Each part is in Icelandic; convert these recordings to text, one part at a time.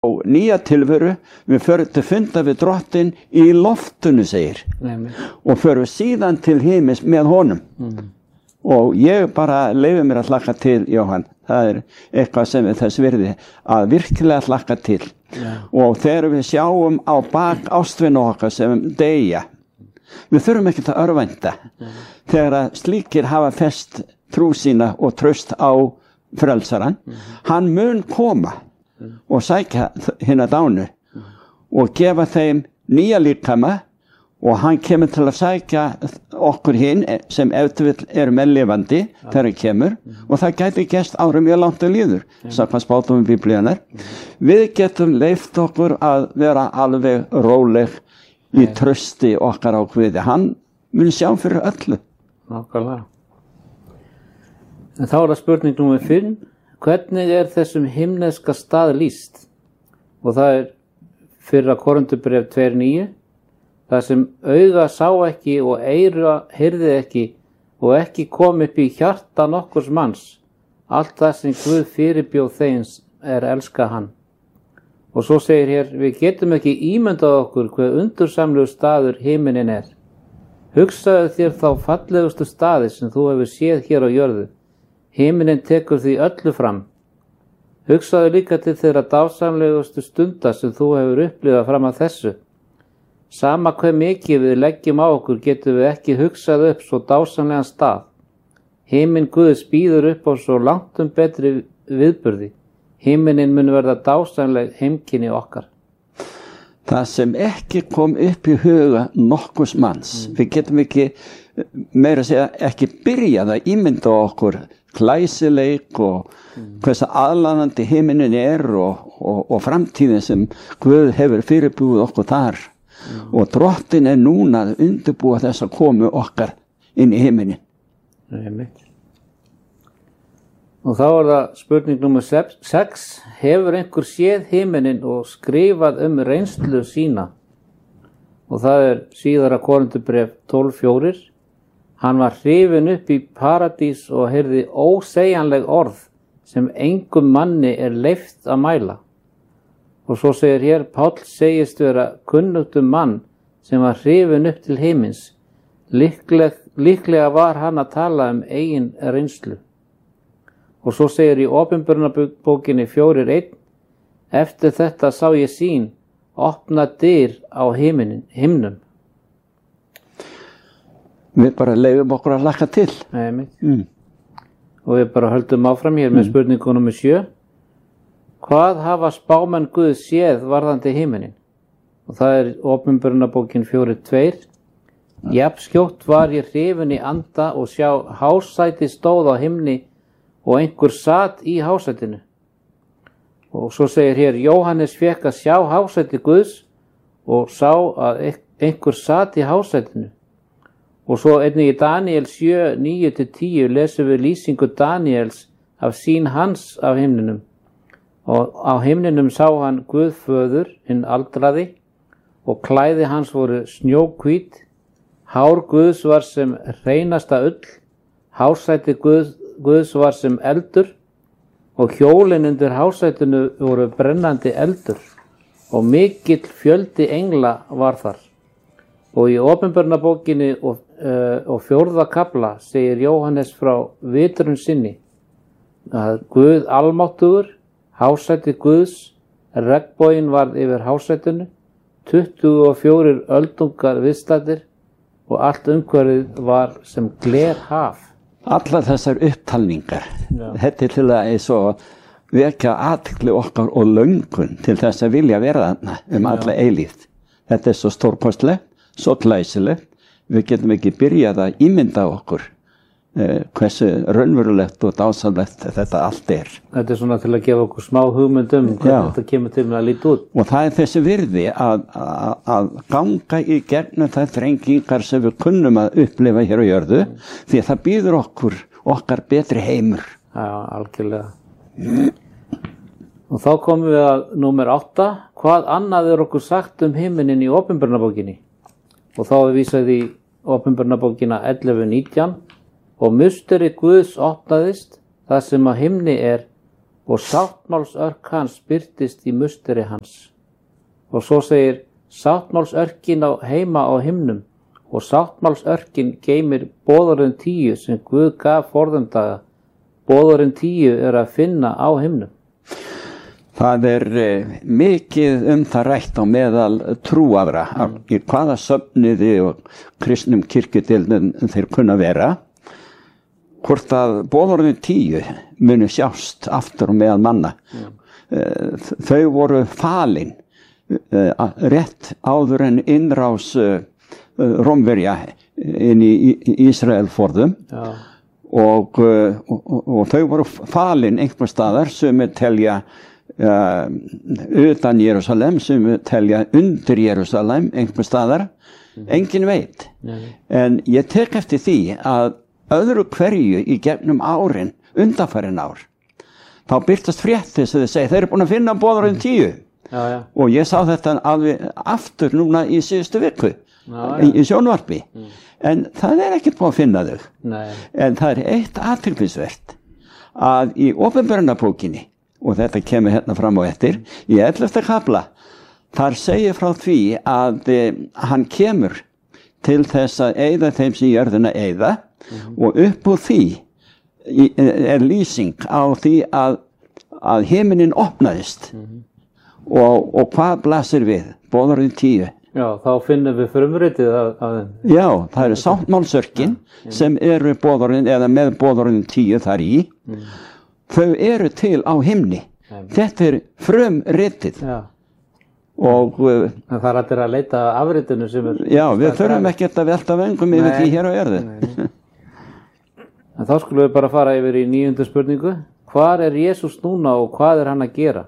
og nýja tilveru, við förum til funda við Drottinn í loftinu, segir. Og förum síðan til himins með honum. Og ég bara leyfi mér að hlakka til, Jóhann. Það eitthvað sem er þess virði að virkilega hlakka til. Og þegar við sjáum á bak ástvinu okkar sem deyja, við þurfum ekki að örvænta. Þegar að slíkir hafa fest trú sína og traust á frelsaran, hann mun koma og sækja hina dánu og gefa þeim nýja líkama, og hann kemur til að sækja okkur hinn sem eftir eru meðlifandi þegar hann kemur, og það gæti gerst árum mjög langt að líður, samkvæmt spátumum Biblíunnar. Við getum leyft okkur að vera alveg róleg í trausti okkar á Guði. Hann mun sjá fyrir öllu. Nákvæmlega. En þá það spurning númer 5. Hvernig þessum himneska stað lýst? Og það fyrra Korinthubréf 2:9. Það sem auga sá ekki og eyra heyrði ekki og ekki kom upp í hjarta nokkurs manns. Allt það sem Guð fyrirbjóð þeim elska hann. Og svo segir hér, við getum ekki ímyndað okkur hve undursamlegur staður himinin er. Hugsaðu þér þá fallegustu staði sem þú hefur séð hér á jörðu. Himinin tekur því öllu fram. Hugsaðu líka til þeirra dásamlegustu stunda sem þú hefur upplifað fram að þessu. Sama hve mikið við leggjum á okkur getum við ekki hugsað upp svo dásamlegan stað. Himinn Guðs býður upp á svo langtum betri viðburði. Himinin mun verða dásamleg heimkynni okkar. Það sem ekki kom upp í huga nokkurs manns. Við getum ekki, meira að segja, ekki byrjað að ímynda okkur glæsileik og hversu aðlaðandi himinin er og framtíðin sem Guð hefur fyrirbúið okkur þar. Og Drottinn er núna að undirbúa þess að komu okkar inn í himinin. Og þá það spurning númer 6. Hefur einhver séð himinin og skrifað reynslu sína? Og það síðara Korinthubréf 12:4. Hann var hrifinn upp í paradís og heyrði ósegjanleg orð sem engum manni leyft að mæla. Og svo segir hér, Páll segist vera kunnugt mann sem var hrifinn upp til himins. Líklega var hann að tala eigin reynslu. Og svo segir í Opinberunarbókinni 4:1. Eftir þetta sá ég sýn, opna dyr á himnum. Við bara leyfum okkur að hlakka til. Og við bara höldum áfram hér með spurningu númer 7. Hvað hafa spámenn Guð séð varðandi himinin? Og það Opinberunarbókin 4:2. Jafnskjótt var ég hrifinn í anda og sjá hásæti stóð á himni og einhver sat í hásætinu. Og svo segir hér, Jóhannes fékk að sjá hásæti Guðs og sá að einhver sat í hásætinu. Og svo einnig í Daniel 7:9-10 lesum við lýsingu Daniels af sýn hans af himninum. Og á himninum sá hann Guð föður, hinn aldraði, og klæði hans voru snjóhvít. Hár Guðs var sem hreinasta ull, hásæti Guðs var sem eldur, og hjólin undir hásætinu voru brennandi eldur, og mikill fjöldi engla var þar. Og í Opinberunarbókinni og 4. kafla segir Jóhannes frá vitrun sinni að Guð almáttugur, hásæti Guðs, regnboginn varð yfir hásætinu, 24 öldungar viðstaddir og allt umhverfið var sem glerhaf. Allar þessar upptalningar, þetta til að eins og vekja athygli okkar og löngun til þess að vilja vera þarna alla eilífð. Þetta svo stórkostlegt, svo glæsilegt. Við getum ekki byrjað að ímynda okkur hversu raunverulegt og dásamlegt þetta allt er. Þetta svona til að gefa okkur smá hugmynd hvernig þetta kemur til að líta út. Og það þessi virði að ganga í gegnum þær þrengingar sem við kunnum að upplifa hér á jörðu, því að það býður okkar betri heimur. Já, algjörlega. Og þá komum við að númer 8. Hvað annað okkur sagt himinin í Opinberunarbókinni? Og þá vísað í Opinberunarbókina 11:19. Og musteri Guðs opnaðist, það sem á himni og sáttmálsörk hans birtist í musteri hans. Og svo segir sáttmálsörkin heima á himnum og sáttmálsörkin geymir boðorðin 10 sem Guð gaf forðum daga. Boðorðin 10 að finna á himnum. Það mikið það rætt á meðal trúaðra í hvaða söfniði og kristnum kirkjudeildum þeir kunna vera. Hvort að boðorðin 10 muni sjást aftur og meðal manna. Þau voru falin rétt áður en innrás Rómverja inn í Ísrael forðum. Og þau voru falin einhver staðar sem telja utan Jerusalem, sem telja undir Jerusalem einhver staðar. Engin veit. En ég tek eftir því að öðru hverju í gegnum árin, undanfarin ár, þá birtast fréttir sem þið segja, þeir búin að finna boðorðin 10. Og ég sá þetta alveg aftur núna í síðustu viku í sjónvarpi. En það ekkert búin að finna þau. En það eitt athyglisvert að í Opinberunarbókinni, og þetta kemur hérna fram á eftir, í 11. kafla, þar segir frá því að hann kemur til þess að eyða þeim sem jörðina eyða, og upp úr því lýsing á því að himinin opnaðist. Og hvað blasir við? Boðorðin 10. Já, þá finnum við frumritið að þeim. Já, það sáttmálsörkin sem boðorðin eða með boðorðin 10 þar í. Þau til á himni. Þetta frumritið. Og það allir að leita afritinu sem já, við þurfum ekkert að velta vöngum yfir því hér á jörðu. En þá skulum við bara fara yfir í 9. spurningu. Hvar Jesús núna og hvað hann að gera?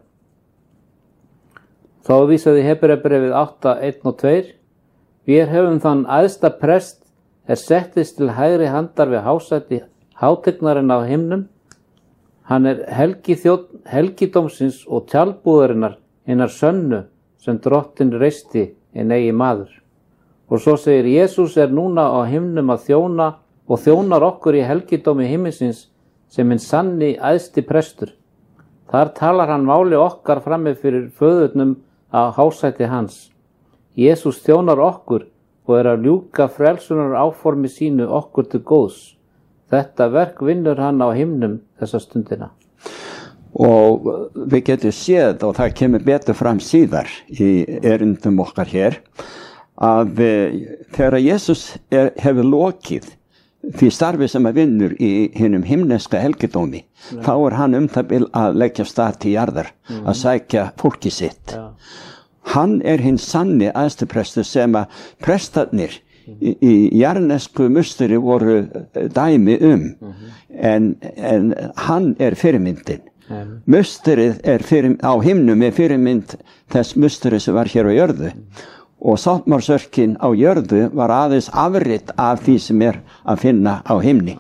Þá vísaði Hebreabrefið 8, 1 og 2. Við höfum þann æðsta prest settist til hægri handar við hásæti hátignarinn á himnum. Hann helgidómsins og tjaldbúðarinnar hinnar sönnu sem drottin reisti eigi maður. Og svo segir Jesús núna á himnum að þjóna og þjónar okkur í helgidómi himminsins sem hinn sanni æðsti prestur. Þar talar hann máli okkar frammi fyrir föðurnum á hásæti hans. Jesús þjónar okkur og að ljúka frelsunar áformi sínu okkur til góðs. Þetta verk vinnur hann á himnum þessa stundina. Og við getum séð, og það kemur betur fram síðar í erindum okkar hér, að þegar Jesús hefur lokið því starfi sem vinnur í hinum himneska helgidómi, þá hann það bil að leggja stað til jarðar, að sækja fólki sitt. Hann hinn sanni æðstiprestur sem að prestarnir í jarðnesku musteri voru dæmi en hann fyrirmyndin. Musterið á himnum fyrirmynd þess musteri sem var hér á jörðu. Og sáttmálsörkin á jörðu var aðeins afrit af því sem að finna á himni.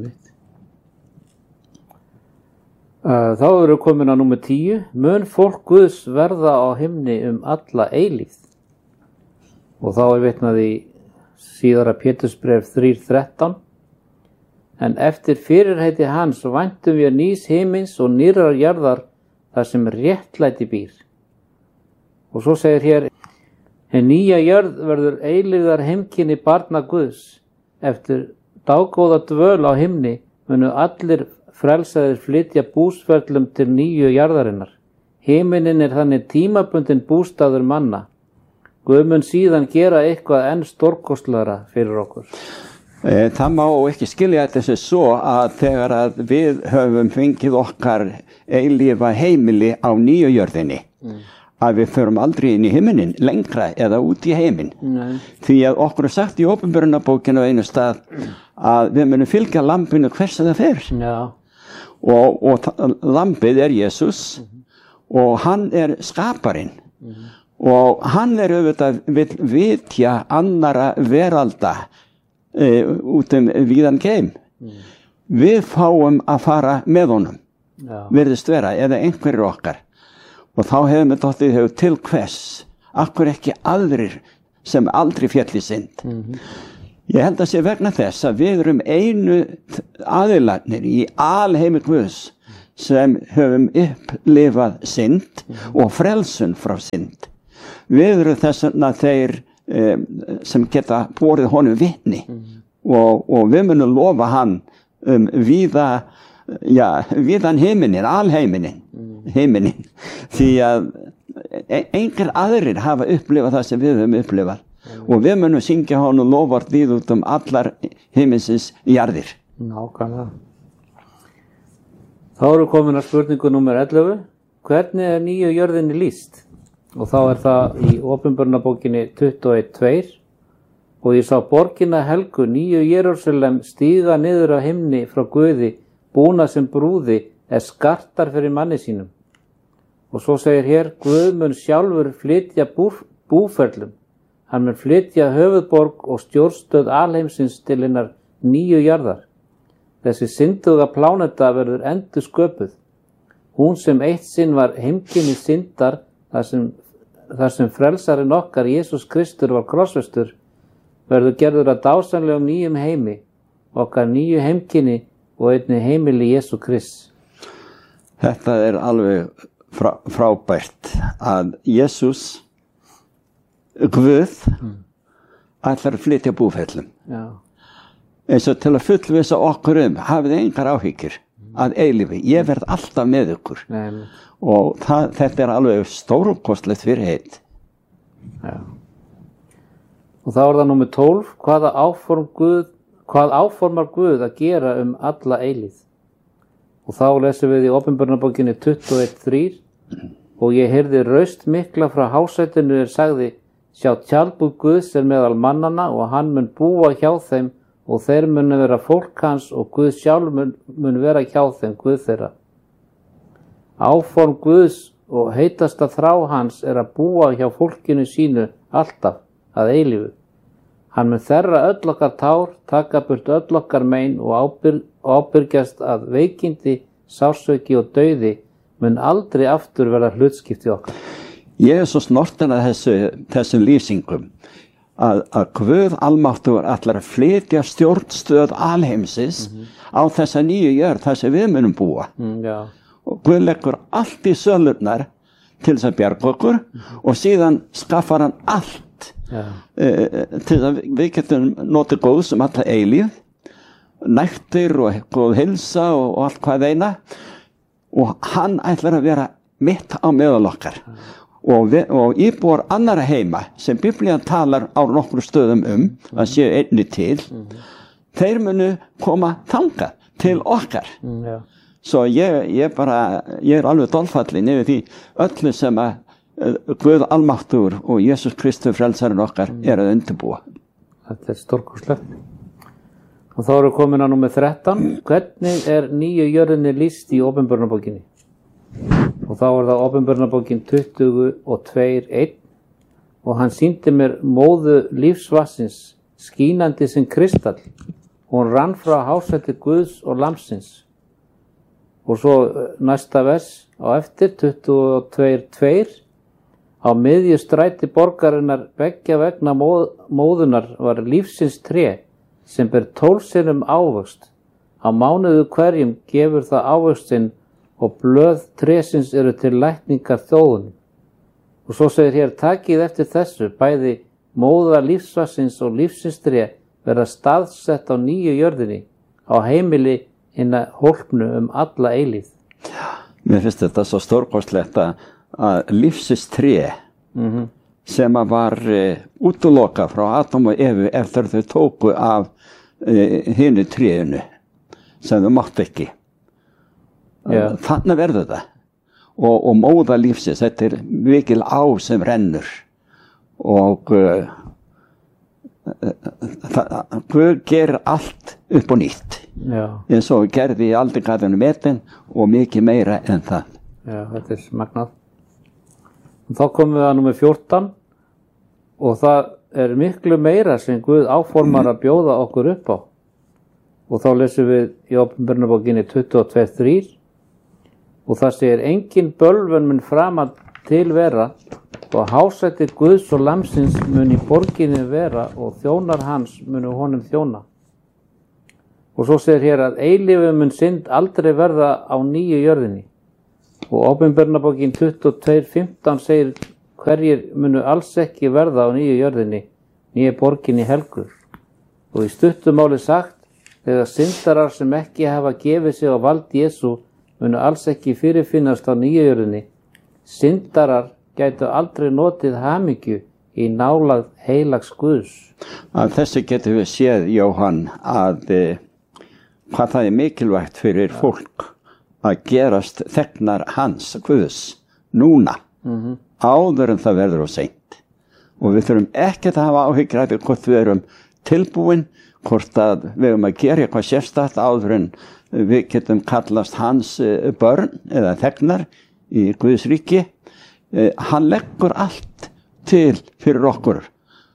Þá erum við komin á númer 10. Mun fólk Guðs verða á himni alla eilífð. Og þá vitnað í síðara Pétursbréf 3:13. En eftir fyrirheiti hans væntum við nýs himins og nýrrar jarðar þar sem réttlæti býr. Og svo segir hér: hin nýja jörð verður eilífðar heimkynni barna Guðs. Eftir dágóða dvöl á himni munu allir frelsaðir flytja búsferlum til nýju jarðarinnar. Himinin þannig tímabundin bústaður manna. Guð mun síðan gera eitthvað enn stórkostlegra fyrir okkur. Það má ekki skilja þessi svo að þegar að við höfum fengið okkar eilífa heimili á nýju jörðinni, að við förum aldrei inn í himinin lengra eða út í heiminn. Því að okkur sagt í Opinberunarbókinu á einu stað að við munum fylgja lambinu hvers það fer. Og lambið Jesús og hann skaparinn. Og hann auðvitað vill vitja annara veralda út víðan geim. Við fáum að fara með honum, virðist vera, eða einhverjir okkar. Og þá hefum við dottið til hvers, akkur ekki aðrir sem aldrei féll í synd. Ég held að sé vegna þess að við erum einu aðilarnir í alheimi Guðs sem höfum upplifað synd og frelsun frá synd. Við erum þess vegna þeir sem geta borið honum vitni og við munum lofa hann víðan heiminin, alheiminin, því að engir aðrir hafa upplifað það sem við höfum upplifað og við munum syngja honum lofvart við út allar heiminsins jarðir. Nákvæmlega. Þá eru komin að spurningu númer 11. Hvernig nýju jörðinni lýst? Og þá það í Opinberunarbókinni 21:2. Og ég sá borgina helgu, nýju Jerúsalem, stíga niður á himni frá Guði, búna sem brúði, skartar fyrir manni sínum. Og svo segir hér, Guð mun sjálfur flytja búferlum. Hann mun flytja höfuðborg og stjórnstöð alheimsins til hinnar nýju jarðar. Þessi synduga pláneta verður endur sköpuð. Hún sem eitt sinn var heimkynni syndar, þar sem frelsarinn okkar, Jesús Kristur, var krossfestur, verður gerður að dásamlegum nýjum heimi, okkar nýju heimkynni og einnig heimili Jesú Krist. Þetta alveg frábært að Jesús, Guð, ætlar að flytja búferlum. Já. Eins og til að fullvissa okkur hafið engar áhyggjur að eilífi. Ég verð alltaf með ykkur. Nei. Og þetta alveg stórkostlegt fyrir heitt. Já. Og þá það númer 12. Hvað áformar Guð að gera alla eilífð? Og þá lesum við í Opinberunarbókinni 21:3. Og ég heyrði raust mikla frá hásætinu sagði, sjá tjaldbúð Guðs meðal mannanna og hann mun búa hjá þeim og þeir munu vera fólk hans og Guð sjálf mun vera hjá þeim, Guð þeirra. Áform Guðs og heitasta þrá hans að búa hjá fólkinu sínu alltaf að eilífu. Hann mun þerra öll okkar tár, taka burt öll okkar mein og ábyrgjast að veikindi, sársauki og dauði mun aldrei aftur verða hlutskipti okkar. Ég svo snortin að þessum lýsingum að Guð almáttugur ætlar að flytja stjórnstöð alheimsins á þessa nýju jörð, þar sem við munum búa. Já. Og Guð leggur allt í sölurnar til þess að bjarga okkur og síðan skaffar hann allt til að við getum notið góðs alla eilíð, nægtir og góð heilsa og allt hvað eina, og hann ætlar að vera mitt á meðal okkar. Og íbúar annara heima sem Biblían talar á nokkru stöðum að séu einni til, þeir munu koma þangað til okkar. Svo ég alveg dolfallinn yfir því öllu sem að Guð almáttugur og Jesús Kristur frelsarinn okkar að undirbúa. Þetta stórkostlegt. Og þá eru komin að númer 13. Hvernig nýju jörðinni lýst í Opinberunarbókinni? Og þá það Opinberunarbókin 22:1. Og hann sýndi mér móðu lífsvassins, skínandi sem kristall. Hún rann frá hásæti Guðs og Lambsins. Og svo næsta vers á eftir, 22:2. Á miðju stræti borgarinnar beggja vegna móðunar var lífsins tré sem ber 12 sinnum ávöxt. Á mánuðu hverjum gefur það ávöxt sinn og blöð trésins eru til lækningar þjóðunum. Og svo segir hér, takið eftir þessu, bæði móða lífsvassins og lífsins tré verða staðsett á nýju jörðinni, á heimili hinna hólpnu alla eilífð. Mér finnst þetta svo stórkostlegt að lífsins tré sem var útiloka frá Adam og Evu eftir þau tóku af hinu tréinu sem þau mátt ekki. Þannig verður það. Og móða lífsins, þetta mikil á sem rennur. Og Guð gerir allt upp og nýtt. Eins og gerði í aldingarðinu metin og mikið meira en það. Já, þetta magnað. Þá komum við að númer 14 og það miklu meira sem Guð áformar að bjóða okkur upp á. Og þá lesum við í Opinberunarbókinni 22:3 og það segir, engin bölvun mun framan til vera og hásæti Guðs og Lambsins mun í borginni vera og þjónar hans munu honum þjóna. Og svo segir hér að eilífu mun synd aldrei verða á nýju jörðinni. Og Ábyrnabókin 22:15 segir hverjir munu alls ekki verða á nýju jörðinni, nýju borginni helgur. Og í stuttumáli sagt, þegar syndarar sem ekki hafa gefið sig á vald Jesú munu alls ekki fyrirfinnast á nýju jörðinni, syndarar gætu aldrei notið hamingju í nálægð heilags Guðs. Að þessu getum við séð, Jóhann, að hvað það mikilvægt fyrir fólk að gerast þegnar hans Guðs núna, áður en það verður of seint. Og við þurfum ekkert að hafa áhyggjur af hvort við erum tilbúin, hvort að við erum að gera eitthvað sérstakt áður en við getum kallast hans börn eða þegnar í Guðs ríki. Hann leggur allt til fyrir okkur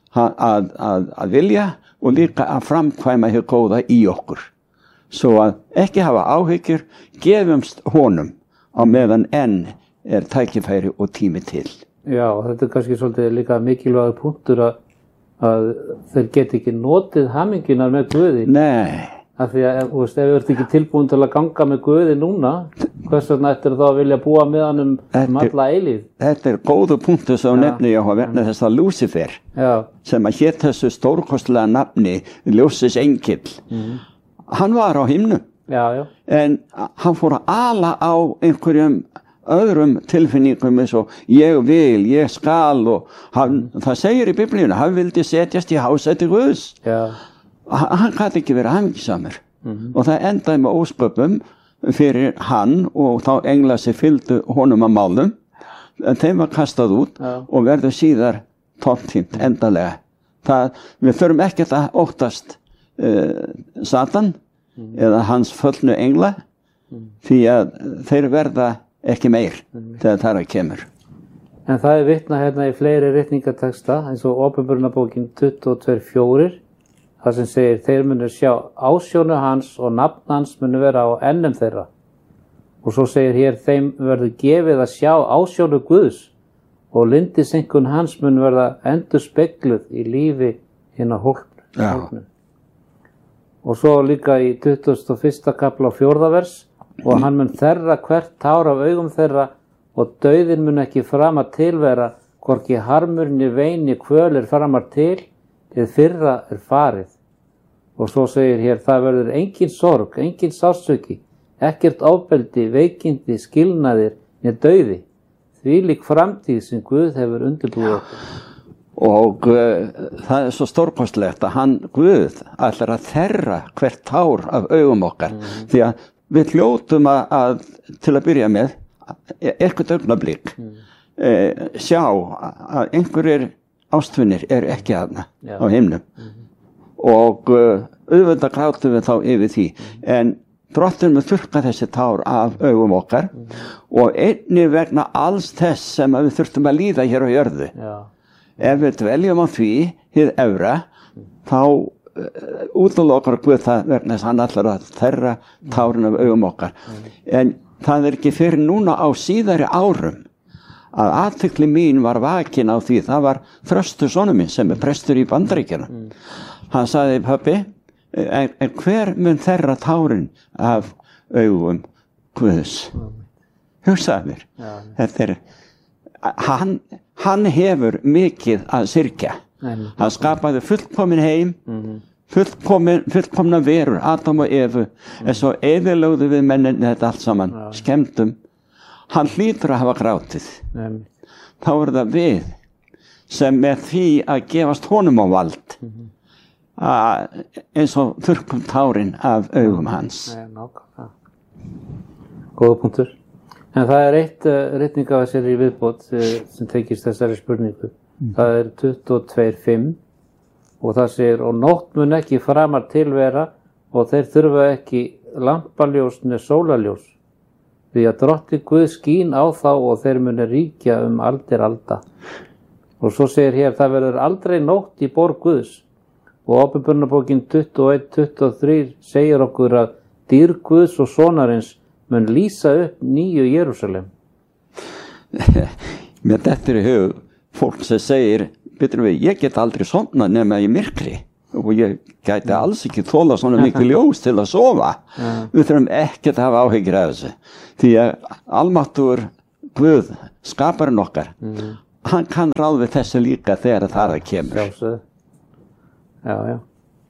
að vilja og líka að framkvæma hér góða í okkur. Svo að ekki hafa áhyggjur, gefumst honum á meðan enn tækifæri og tími til. Já, og þetta kannski svolítið líka mikilvægur punktur að þeir geti ekki notið hamingjunar með Guði. Nei. Af því að, ef þú ert ekki tilbúin til að ganga með Guði núna, hvers vegna ættir þá að vilja búa með hann alla eilíð? Þetta góðu punktur sem nefni ég á vegna þess að Lúsifer, sem að hét þessu stórkostlega nafni, ljósis engill, hann var á himnum, en hann fór að ala á einhverjum öðrum tilfinningum eins og ég vil, ég skal, og það segir í Biblíunni, hann vildi setjast í hásæti Guðs. Hann gæti ekki verið hamingjusamur og það endaði með ósköpum fyrir hann og þá englar sem fylgdu honum að málum, þeim var kastað út og verður síðar tortímt endalega. Við þurfum ekkert að óttast Satan eða hans föllnu engla, því að þeir verða ekki meir þegar það kemur. En það vitnað hérna í fleiri ritningateksta eins og Ábyrnabókin 22:4, það sem segir þeir munu sjá ásjónu hans og nafn hans munu vera á ennum þeirra. Og svo segir hér þeim verður gefið að sjá ásjónu Guðs og lindisenkun hans munu verða endurspegluð í lífi hinna hólpnu. Og svo líka í 21. kapla 4. vers, og hann mun þerra hvert tár af augum þeirra og dauðin mun ekki framar tilvera, hvorki harmurni veini kvöl framar til, hið fyrra farið. Og svo segir hér, það verður engin sorg, engin sársauki, ekkert ofbeldi, veikindi, skilnaðir, né dauði. Þvílík framtíð sem Guð hefur undirbúið okkur. Og það svo stórkostlegt að hann, Guð, ætlar að þerra hvert tár af augum okkar. Því að við hljótum til að byrja með, eitthvað augnablik, sjá að einhverjir ástvinir ekki þarna á himnum. Og auðvitað grátum við þá yfir því. En Drottinn mun þurrka þessi tár af augum okkar og einnig vegna alls þess sem við þurftum að líða hér á jörðu. Ef við dveljum á því, hið efra, þá útlokar Guð það vegna þess að hann ætlar að þerra tárin af augum okkar. En það ekki fyrir núna á síðari árum að athygli mín var vakin á því. Það var Þröstur sonur minn sem prestur í Bandaríkjunum. Hann sagði, pabbi, en hver mun þerra tárin af augum Guðs? Hugsaði mér. Þetta hann hefur mikið að syrgja. Hann skapaði fullkomin heim, fullkomna verur, Adam og Evu, en svo eyðilögðu við mennin þetta allt saman, skemmtum. Hann hlýtur að hafa grátið. Þá það við sem með því að gefast honum á vald, eins og þurrkum tárin af augum hans. Góða punktur. En það eitt ritning af þessari viðbót sem tekist þessari spurningu. Það 22:5 og það segir, og nótt mun ekki framar tilvera og þeir þurfa ekki lampaljós né sólarljós, því að Drottinn Guð skín á þá og þeir muni ríkja aldir alda. Og svo segir hér, það verður aldrei nótt í borg Guðs. Og Ábyrnabókin 21:23 segir okkur að dýr Guðs og sonarins mun lýsa upp nýju Jerúsalem. Mér dettur í hug fólk sem segir, betur við, ég get aldrei sofnað nema í myrkri. og ég gæti alls ekki þola svona mikið ljós til að sofa. Við þurfum ekkert að hafa áhyggjur af þessu. Því að almáttugur Guð, skaparinn okkar, hann kann ráð við þessu líka þegar það kemur. Sjálfsögðu. Já.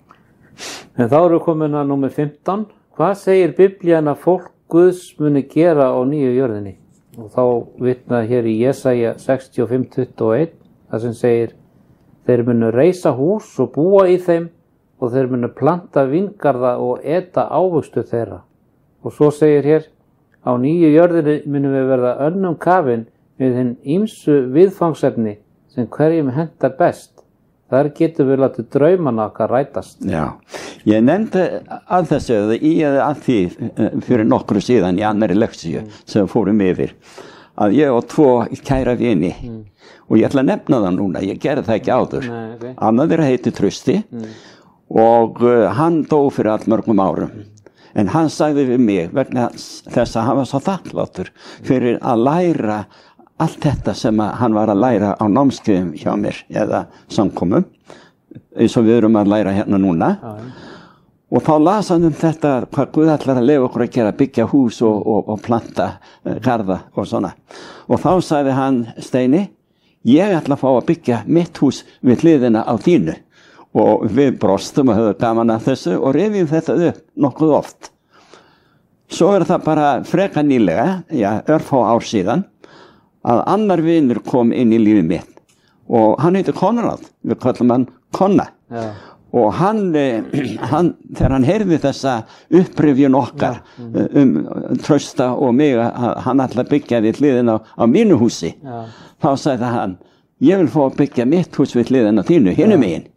En þá erum við komin að númer 15. Hvað segir Biblían að fólk Guðs muni gera á nýju jörðinni? Og þá vitnaði hér í Jesaja 65:21, það sem segir: þeir munu reisa hús og búa í þeim og þeir munu planta víngarða og eta ávöxtu þeirra. Og svo segir hér: á nýju jörðinni munum við verða önnum kafin við hinn ýmsu viðfangsefni sem hverjum hentar best. Þar getum við látið draumana okkar rætast. Já, ég nefndi að þessu að því fyrir nokkru síðan í annarri lektíu sem við fórum yfir, að ég og 2 kæra vini og ég ætla að nefna það núna, ég gerði það ekki áður. Annar þeirra heiti Trausti og hann dó fyrir allmörgum árum. En hann sagði við mig vegna þess að hann var svo þakklátur fyrir að læra allt þetta sem hann var að læra á námskeiðum hjá mér eða samkomum, eins og við erum að læra hérna núna. Og þá las hann þetta, hvað Guð ætlar að leyfa okkur að gera, byggja hús og planta garða og svona. Og þá sagði hann: Steini, ég ætla að fá að byggja mitt hús við hliðina á þínu. Og við brostum og höfðum gaman að þessu og rifjum þetta upp nokkuð oft. Svo það bara freka nýlega, örfá ár síðan, að annar vinur kom inn í lífið mitt og hann heitir Konrad, við kallum hann Konna. Og hann þegar hann heyrði þessa upprifjun okkar Trausta og mig að hann ætla að byggja við hliðina á mínu húsi, þá sagði hann: ég vil fá að byggja mitt hús við hliðina á þínu, hinum megin.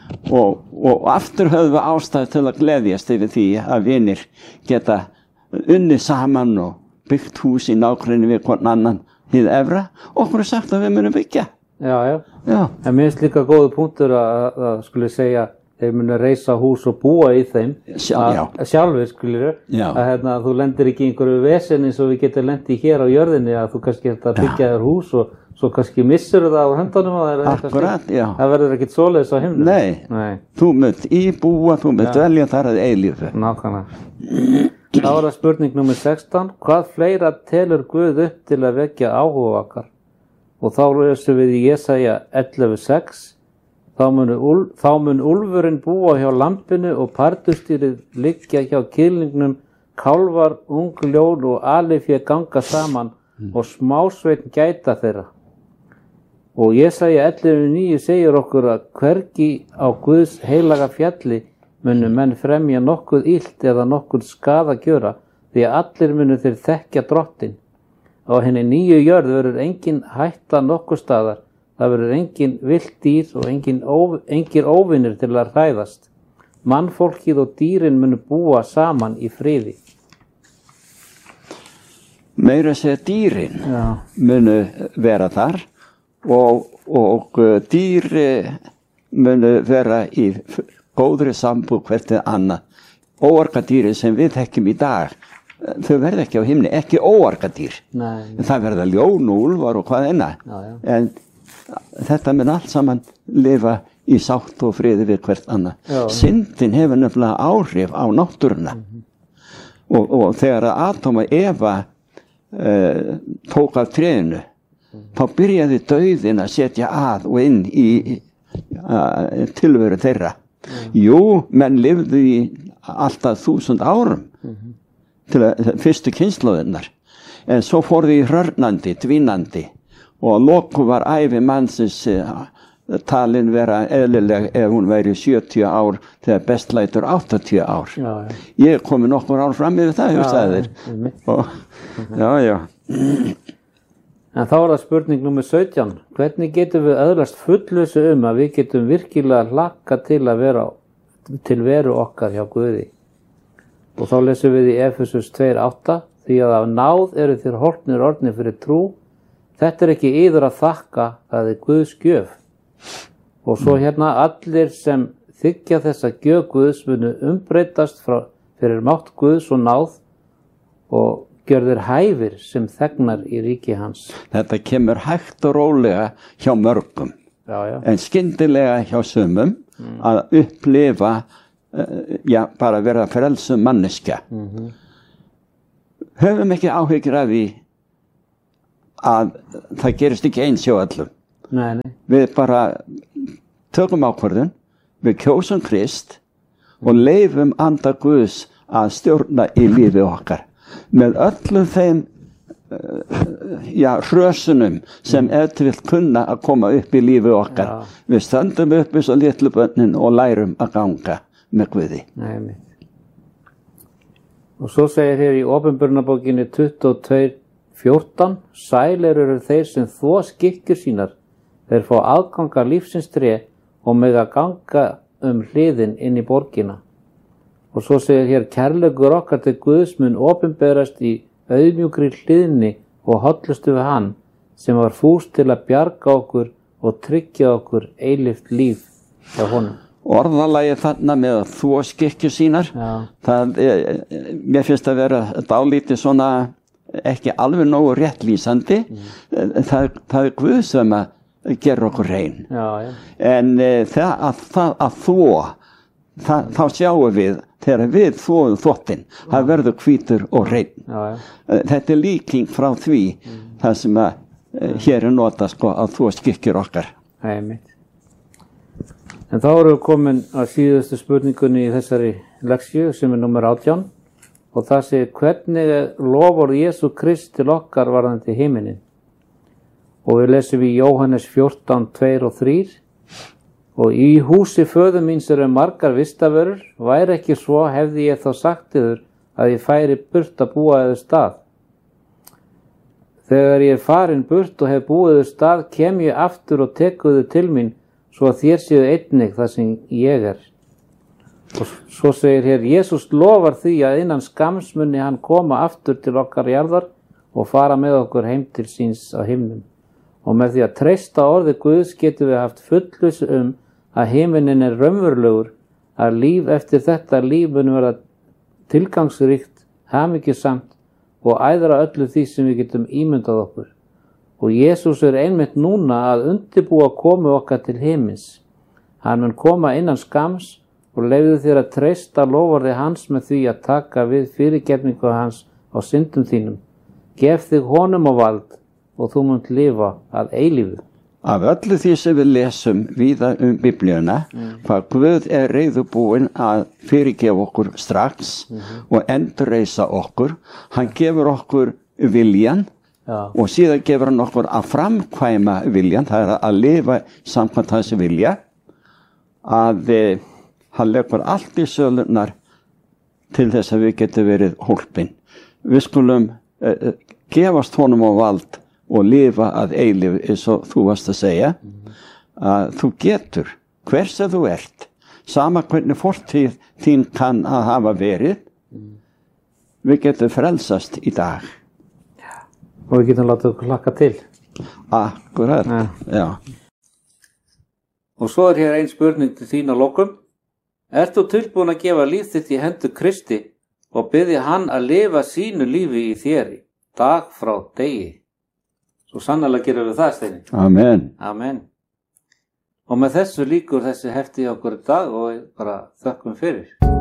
Og aftur höfðum við ástæðu til að gleðjast yfir því að vinir geta unnið saman og byggt hús í nágrenni við hvern annan hið efra, okkur sagt að við munum byggja. Já. En mér finnst líka góðu punktur að skuli segja þeir munu reisa hús og búa í þeim sjálfur, skilur að þú lendir ekki í einhverju vesenni svo við getum lendið hér á jörðinni að þú kannski ert að byggja þér hús og svo kannski missur það á höndunum og það verður ekkit svoleiðis á himnum. Nei, þú munt íbúa, þú munt velja þar að eilífu. Nákvæmlega. Þá það spurning númer 16. Hvað fleira telur Guð upp til að vekja áhuga okkar? Og þá lesum við í Jesaja 11:6. Þá mun úlfurinn búa hjá lambinu og pardustýrið liggja hjá kýlingnum, kálfar, ung ljón og alifé ganga saman og smásveinn gæta þeirra. Og Jesaja 11:9 segir okkur að hvergi á Guðs heilaga fjalli munu menn fremja nokkuð illt eða nokkuð skaða gjöra, því að allir munu þeir þekkja drottinn. Á henni nýju jörð verður engin hætta nokkuð staðar, það verður engin villt dýr og engir óvinir til að hræðast. Mannfólkið og dýrin munu búa saman í friði. Meira að segja dýrin munu vera þar og dýri munu vera í góðri sambúð hvert eða annað. Óargadýri sem við þekkjum í dag, þau verða ekki á himni, ekki óargadýr. Það verða ljón og úlfar og hvað enna. En þetta mun allt saman lifa í sátt og friði við hvert annað. Syndin hefur nefnilega áhrif á náttúruna. Og þegar Adam og Eva tók af trénu, þá byrjaði dauðin að setja að og inn í tilveru þeirra. Jú, menn lifðu í alltaf 1000 árum til fyrstu kynslóðinnar, en svo fór því hrörnandi, dvínandi og að loku var ævi mannsins talin vera eðlileg ef hún væri 70 ár þegar best lætur 80 ár. Ég komi nokkur ár fram yfir það, hugsaði þér. En þá það spurning númer 17. Hvernig getum við öðlast fullvissu að við getum virkilega hlakka til veru okkar hjá Guði? Og þá lesum við í Efesus 2:8. Því að af náð eru þér horfnir orðnir fyrir trú. Þetta ekki yður að þakka, það Guðs gjöf. Og svo hérna: allir sem þiggja þessa gjöf Guðs munu umbreytast fyrir mátt Guðs og náð og gjörðir hæfir sem þegnar í ríki hans. Þetta kemur hægt og rólega hjá mörgum. en skyndilega hjá sumum að upplifa bara vera frelsum manneskja. Höfum ekki áhyggjur af því að það gerist ekki eins hjá öllum. Nei. Við bara tökum ákvörðun, við kjósum Krist og leifum anda Guðs að stjórna í lífi okkar með öllum þeim hrösunum sem ef til vill kunna að koma upp í lífi okkar. Við stöndum upp eins og litlu börnin og lærum að ganga með Guði. Nei. Og svo segir hér í Opinberunarbókinni 22:14: Sælir eru þeir sem þvo skikkjur sínar, þeir fá aðganga lífsins tré og mega ganga hliðin inn í borgina. Og svo segir hér: kærleikur okkar til Guðs mun opinberast í auðmjúkri hlýðni og hollustu við hann sem var fús til að bjarga okkur og tryggja okkur eilíft líf hjá honum. Orðalagi þarna með að þvo skikkjur sínar, mér finnst að vera dálítið svona ekki alveg nógu réttlýsandi. Það Guð sem að gera okkur hrein. En það að þvo, þá sjáum við þegar við þvoum þvottinn, það verður hvítur og hrein. Þetta líking frá því það sem að hér nota að þvo skikkjur okkar. En þá erum við komin að síðustu spurningunni í þessari leksíu sem númer 18 og það segir: hvernig lofar Jesú Krist til okkar varðandi himinin? Og við lesum í Jóhannes 14:2 og 3: og í húsi föður míns eru margar vistavörur, væri ekki svo hefði ég þá sagt yður að ég færi burt að búa yður stað. Þegar ég farin burt og hef búið yður stað, kem ég aftur og teku yður til mín, svo að þér séu einnig það sem ég er. Og svo segir hér: Jesús lofar því að innan skamms muni hann koma aftur til okkar jarðar og fara með okkur heim til síns á himnum. Og með því að treysta orði Guðs getum við haft fullvissu að himinin er raunverulegur, að líf eftir þetta líf mun verða tilgangsríkt, hamingjusamt og æðra öllu því sem við getum ímyndað okkur. Og Jesús er einmitt núna að undirbúa komu okkar til himins. Hann mun koma innan skamms og leyfðu þér að treysta loforði hans með því að taka við fyrirgefningu hans á syndum þínum. Gef þig honum á vald og þú munt lifa að eilífu. Af öllu því sem við lesum víða Biblíuna, hvað Guð er reiðubúinn að fyrirgefa okkur strax og endurreisa okkur. Hann gefur okkur viljan. Og síðan gefur hann okkur að framkvæma viljan, það er að lifa samkvæmt hans vilja, að hann leggur allt í sölurnar til þess að við getum verið hólpin. Við skulum gefast honum á vald og lifa að eilífu, eins og þú varst að segja, að þú getur, hver sem þú ert, sama hvernig fortíð þín kann að hafa verið, við getum frelsast í dag. Og við getum látið okkur hlakka til. Akkurat, já. Og svo er hér ein spurning til þín að lokum. Ert þú tilbúin að gefa líf þitt í hendur Kristi og biðja hann að lifa sínu lífi í þér, dag frá degi? Svo sannarlega gerum við það, Steini. Amen. Amen. Og með þessu lýkur þessi hefti okkur í dag og bara þökkum fyrir.